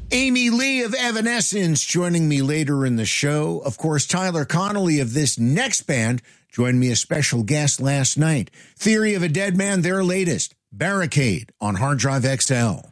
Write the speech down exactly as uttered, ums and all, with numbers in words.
Amy Lee of Evanescence joining me later in the show. Of course, Tyler Connolly of this next band joined me as special guest last night. Theory of a Dead Man, their latest, Barricade on Hard Drive X L.